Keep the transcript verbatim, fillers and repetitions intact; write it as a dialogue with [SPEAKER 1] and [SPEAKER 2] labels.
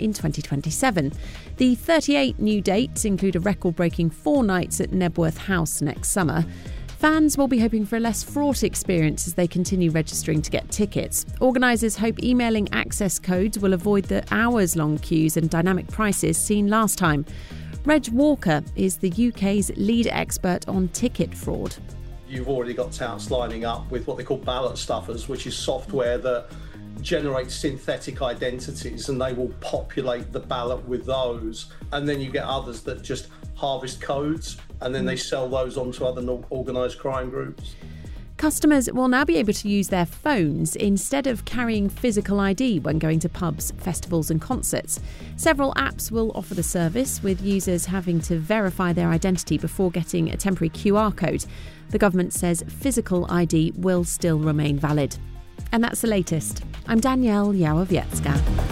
[SPEAKER 1] in twenty twenty-seven. The thirty-eight new dates include a record-breaking four nights at Knebworth House next summer. Fans will be hoping for a less fraught experience as they continue registering to get tickets. Organisers hope emailing access codes will avoid the hours-long queues and dynamic prices seen last time. Reg Walker is the U K's lead expert on ticket fraud.
[SPEAKER 2] You've already got touts lining up with what they call ballot stuffers, which is software that generates synthetic identities, and they will populate the ballot with those. And then you get others that just harvest codes, and then they sell those on to other organised crime groups.
[SPEAKER 1] Customers will now be able to use their phones instead of carrying physical I D when going to pubs, festivals and concerts. Several apps will offer the service, with users having to verify their identity before getting a temporary Q R code. The government says physical I D will still remain valid. And that's the latest. I'm Danielle Yawowiecka.